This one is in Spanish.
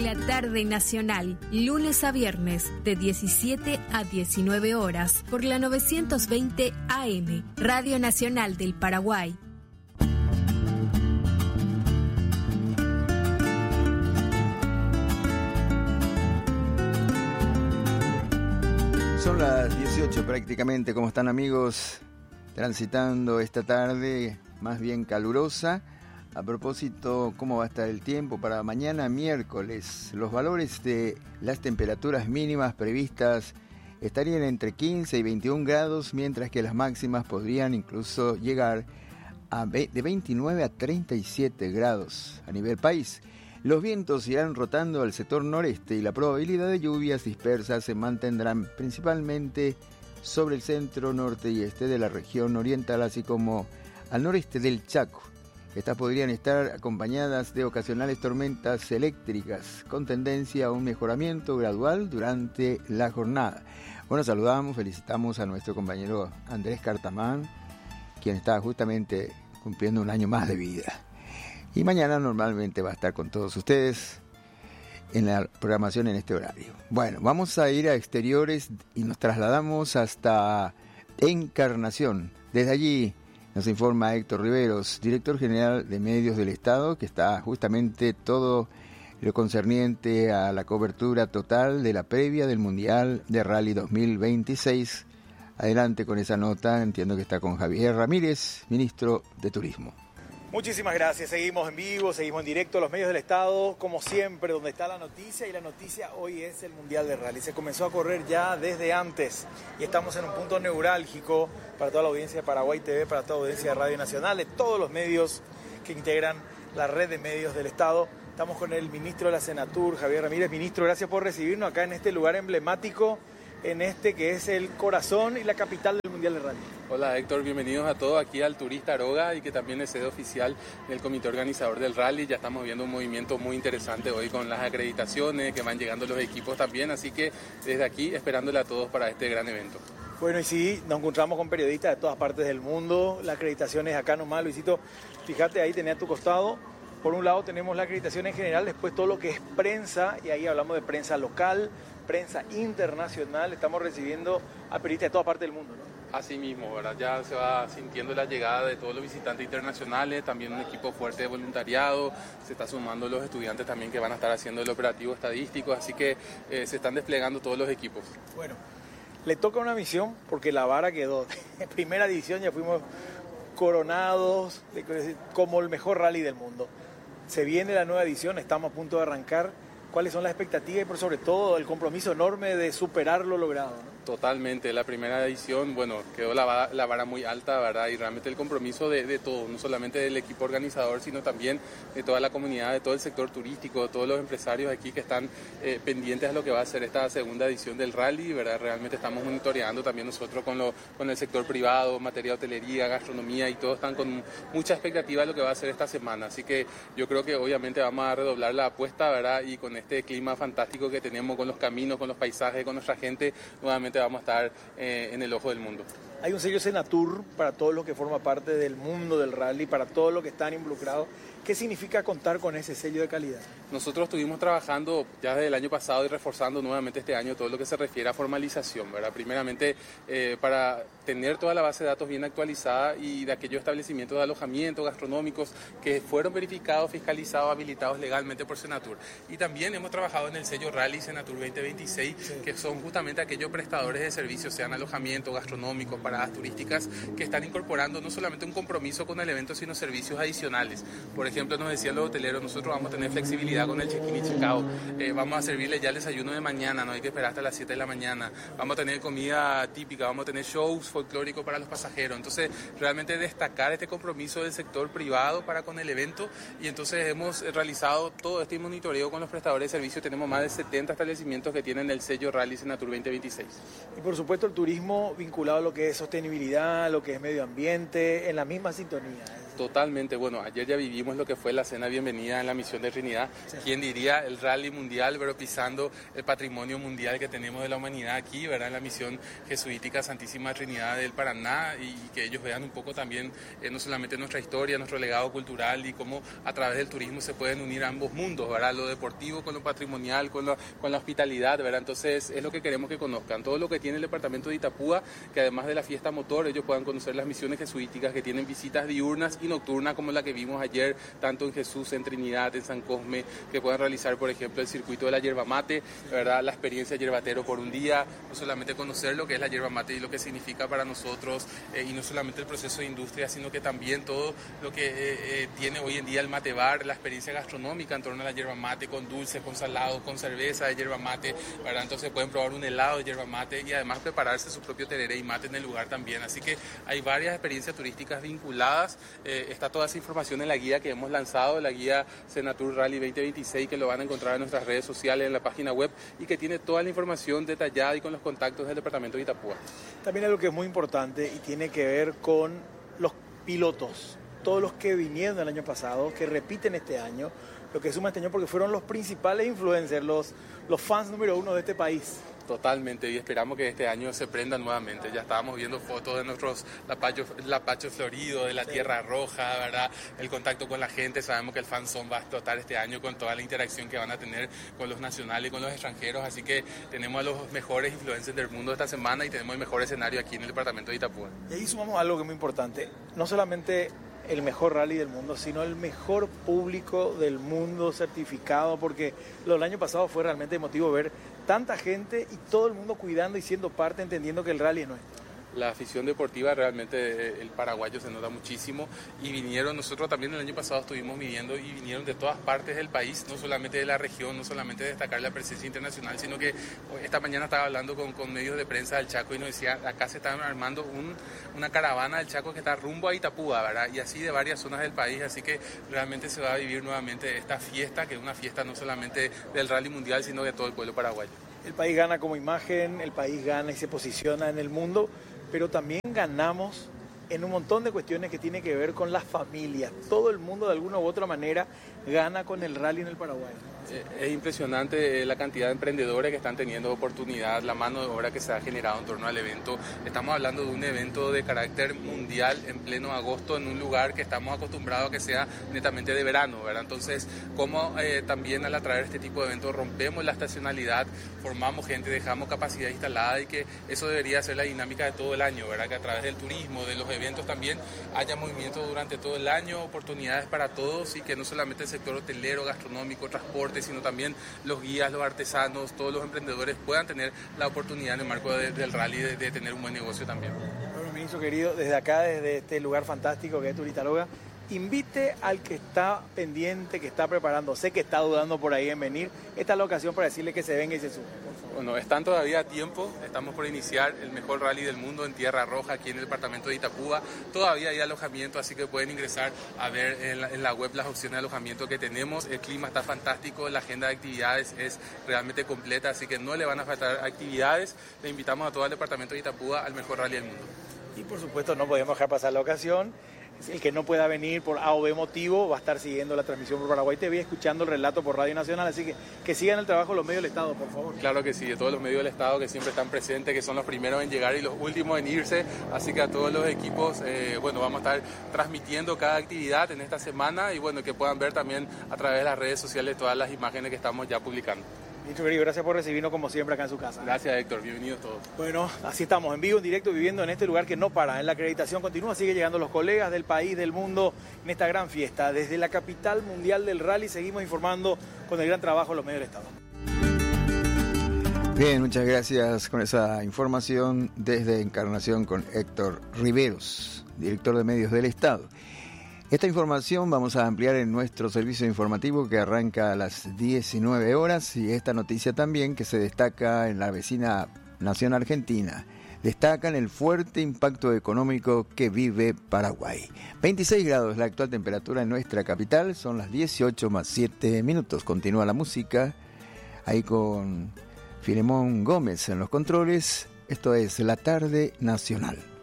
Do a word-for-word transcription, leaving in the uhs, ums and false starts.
La tarde nacional, lunes a viernes, de diecisiete a diecinueve horas, por la novecientos veinte A M, Radio Nacional del Paraguay. Son las dieciocho prácticamente. ¿Cómo están, amigos? Transitando esta tarde más bien calurosa. A propósito, ¿cómo va a estar el tiempo para mañana miércoles? Los valores de las temperaturas mínimas previstas estarían entre quince y veintiún grados, mientras que las máximas podrían incluso llegar a de veintinueve a treinta y siete grados a nivel país. Los vientos irán rotando al sector noreste y la probabilidad de lluvias dispersas se mantendrán principalmente sobre el centro, norte y este de la región oriental, así como al noreste del Chaco. Estas podrían estar acompañadas de ocasionales tormentas eléctricas, con tendencia a un mejoramiento gradual durante la jornada. Bueno, saludamos, felicitamos a nuestro compañero Andrés Cartamán, quien está justamente cumpliendo un año más de vida. Y mañana normalmente va a estar con todos ustedes en la programación en este horario. Bueno, vamos a ir a exteriores y nos trasladamos hasta Encarnación. Desde allí nos informa Héctor Riveros, director general de Medios del Estado, que está justamente todo lo concerniente a la cobertura total de la previa del Mundial de Rally dos mil veintiséis. Adelante con esa nota, entiendo que está con Javier Ramírez, ministro de Turismo. Muchísimas gracias, seguimos en vivo, seguimos en directo, los medios del Estado, como siempre, donde está la noticia, y la noticia hoy es el Mundial de Rally. Se comenzó a correr ya desde antes y estamos en un punto neurálgico para toda la audiencia de Paraguay T V, para toda la audiencia de Radio Nacional, de todos los medios que integran la red de medios del Estado. Estamos con el ministro de la Senatur, Javier Ramírez. Ministro, gracias por recibirnos acá en este lugar emblemático, en este que es el corazón y la capital del Mundial de Rally. Hola Héctor, bienvenidos a todos aquí al Turista Aroga, y que también es sede oficial del comité organizador del rally. Ya estamos viendo un movimiento muy interesante hoy con las acreditaciones, que van llegando los equipos también, así que desde aquí esperándole a todos para este gran evento. Bueno, y sí, nos encontramos con periodistas de todas partes del mundo. La acreditación es acá nomás, Luisito. Fíjate, ahí tenés a tu costado. Por un lado tenemos la acreditación en general, después todo lo que es prensa, y ahí hablamos de prensa local, prensa internacional. Estamos recibiendo a periodistas de toda parte del mundo, ¿no? Así mismo, ¿verdad? Ya se va sintiendo la llegada de todos los visitantes internacionales, también un equipo fuerte de voluntariado, se está sumando los estudiantes también que van a estar haciendo el operativo estadístico, así que eh, se están desplegando todos los equipos. Bueno, le toca una misión porque la vara quedó. En primera división ya fuimos coronados como el mejor rally del mundo. Se viene la nueva edición, estamos a punto de arrancar. ¿Cuáles son las expectativas y por sobre todo el compromiso enorme de superar lo logrado, ¿no? Totalmente, la primera edición, bueno, quedó la vara, la vara muy alta, ¿verdad? Y realmente el compromiso de, de todos, no solamente del equipo organizador, sino también de toda la comunidad, de todo el sector turístico, de todos los empresarios aquí que están eh, pendientes a lo que va a ser esta segunda edición del rally, ¿verdad? Realmente estamos monitoreando también nosotros con, lo, con el sector privado, materia de hotelería, gastronomía, y todos están con mucha expectativa de lo que va a ser esta semana. Así que yo creo que obviamente vamos a redoblar la apuesta, ¿verdad? Y con este clima fantástico que tenemos, con los caminos, con los paisajes, con nuestra gente, nuevamente vamos a estar eh, en el ojo del mundo. Hay un sello Senatur para todos los que forman parte del mundo del rally, para todos los que están involucrados. ¿Qué significa contar con ese sello de calidad? Nosotros estuvimos trabajando ya desde el año pasado y reforzando nuevamente este año todo lo que se refiere a formalización, ¿verdad? Primeramente, eh, para tener toda la base de datos bien actualizada y de aquellos establecimientos de alojamiento gastronómicos que fueron verificados, fiscalizados, habilitados legalmente por Senatur. Y también hemos trabajado en el sello Rally Senatur veinte veintiséis, sí, que son justamente aquellos prestadores de servicios, sean alojamientos gastronómicos, paradas turísticas, que están incorporando no solamente un compromiso con el evento, sino servicios adicionales. Por ejemplo, nos decían los hoteleros, nosotros vamos a tener flexibilidad con el check-in y check-out, eh, vamos a servirle ya el desayuno de mañana, no hay que esperar hasta las siete de la mañana, vamos a tener comida típica, vamos a tener shows folclóricos para los pasajeros. Entonces, realmente destacar este compromiso del sector privado para con el evento, y entonces hemos realizado todo este monitoreo con los prestadores de servicios. Tenemos más de setenta establecimientos que tienen el sello Rally Senatur veinte veintiséis. Y por supuesto el turismo vinculado a lo que es sostenibilidad, lo que es medio ambiente, en la misma sintonía. Totalmente, bueno, ayer ya vivimos lo que fue la cena bienvenida en la misión de Trinidad. Sí. ¿Quién diría el rally mundial, pero pisando el patrimonio mundial que tenemos de la humanidad aquí, ¿verdad? En la misión jesuítica Santísima Trinidad del Paraná, y que ellos vean un poco también eh, no solamente nuestra historia, nuestro legado cultural y cómo a través del turismo se pueden unir ambos mundos, ¿verdad? Lo deportivo con lo patrimonial, con, lo, con la hospitalidad, ¿verdad? Entonces es lo que queremos que conozcan, todo lo que tiene el departamento de Itapúa, que además de la fiesta motor, ellos puedan conocer las misiones jesuíticas que tienen visitas diurnas y nocturna como la que vimos ayer, tanto en Jesús, en Trinidad, en San Cosme, que puedan realizar, por ejemplo, el circuito de la yerba mate, ¿verdad? La experiencia yerbatero por un día, no solamente conocer lo que es la yerba mate y lo que significa para nosotros, eh, y no solamente el proceso de industria, sino que también todo lo que eh, eh, tiene hoy en día el mate bar, la experiencia gastronómica en torno a la yerba mate, con dulces, con salados, con cerveza de yerba mate, ¿verdad? Entonces pueden probar un helado de yerba mate y además prepararse su propio tereré y mate en el lugar también. Así que hay varias experiencias turísticas vinculadas. Eh, está toda esa información en la guía que hemos lanzado, la guía Senatur Rally veinte veintiséis, que lo van a encontrar en nuestras redes sociales, en la página web, y que tiene toda la información detallada y con los contactos del departamento de Itapúa. También algo que es muy importante y tiene que ver con los pilotos, todos los que vinieron el año pasado, que repiten este año, lo que suma este año porque fueron los principales influencers, los, los fans número uno de este país. Totalmente, y esperamos que este año se prenda nuevamente. Ya estábamos viendo fotos de nuestros lapachos, lapachos floridos, de la sí. Tierra Roja, ¿verdad? El contacto con la gente, sabemos que el fanzone va a explotar este año con toda la interacción que van a tener con los nacionales y con los extranjeros, así que tenemos a los mejores influencers del mundo esta semana y tenemos el mejor escenario aquí en el departamento de Itapúa. Y ahí sumamos algo que es muy importante, no solamente el mejor rally del mundo, sino el mejor público del mundo certificado, porque lo del año pasado fue realmente emotivo ver tanta gente y todo el mundo cuidando y siendo parte, entendiendo que el rally es nuestro. La afición deportiva realmente el paraguayo se nota muchísimo y vinieron, nosotros también el año pasado estuvimos viviendo y vinieron de todas partes del país, no solamente de la región, no solamente de destacar la presencia internacional, sino que esta mañana estaba hablando con, con medios de prensa del Chaco y nos decía, acá se está armando un, una caravana del Chaco que está rumbo a Itapúa, ¿verdad? Y así de varias zonas del país, así que realmente se va a vivir nuevamente esta fiesta, que es una fiesta no solamente del rally mundial, sino de todo el pueblo paraguayo. El país gana como imagen, el país gana y se posiciona en el mundo, pero también ganamos en un montón de cuestiones que tienen que ver con las familias. Todo el mundo de alguna u otra manera gana con el rally en el Paraguay. Es impresionante la cantidad de emprendedores que están teniendo oportunidad, la mano de obra que se ha generado en torno al evento. Estamos hablando de un evento de carácter mundial en pleno agosto en un lugar que estamos acostumbrados a que sea netamente de verano, ¿verdad? Entonces, como eh, también al atraer este tipo de eventos rompemos la estacionalidad, formamos gente, dejamos capacidad instalada y que eso debería ser la dinámica de todo el año, ¿verdad? Que a través del turismo, de los eventos también haya movimiento durante todo el año, oportunidades para todos y que no solamente el sector hotelero, gastronómico, transporte, sino también los guías, los artesanos, todos los emprendedores puedan tener la oportunidad en el marco de, del rally de, de tener un buen negocio también. Bueno, ministro querido, desde acá, desde este lugar fantástico que es Turitaroga, invite al que está pendiente, que está preparando, sé que está dudando por ahí en venir, esta es la ocasión para decirle que se venga y se suba. Bueno, están todavía a tiempo, estamos por iniciar el mejor rally del mundo en Tierra Roja, aquí en el departamento de Itapúa. Todavía hay alojamiento, así que pueden ingresar a ver en la, en la web las opciones de alojamiento que tenemos. El clima está fantástico, la agenda de actividades es realmente completa, así que no le van a faltar actividades. Le invitamos a todo el departamento de Itapúa al mejor rally del mundo. Y por supuesto no podemos dejar pasar la ocasión. El que no pueda venir por A o B motivo va a estar siguiendo la transmisión por Paraguay T V, escuchando el relato por Radio Nacional, así que que sigan el trabajo los medios del Estado, por favor. Claro que sí, de todos los medios del Estado que siempre están presentes, que son los primeros en llegar y los últimos en irse, así que a todos los equipos, eh, bueno, vamos a estar transmitiendo cada actividad en esta semana y bueno, que puedan ver también a través de las redes sociales todas las imágenes que estamos ya publicando. Ministro querido, gracias por recibirnos como siempre acá en su casa. Gracias, Héctor, bienvenidos todos. Bueno, así estamos, en vivo, en directo, viviendo en este lugar que no para, en la acreditación continúa, sigue llegando los colegas del país, del mundo, en esta gran fiesta. Desde la capital mundial del rally seguimos informando con el gran trabajo de los medios del Estado. Bien, muchas gracias con esa información desde Encarnación con Héctor Riveros, director de Medios del Estado. Esta información vamos a ampliar en nuestro servicio informativo que arranca a las diecinueve horas y esta noticia también que se destaca en la vecina nación argentina. Destacan el fuerte impacto económico que vive Paraguay. veintiséis grados la actual temperatura en nuestra capital, son las dieciocho más siete minutos. Continúa la música, ahí con Filemón Gómez en los controles. Esto es La Tarde Nacional.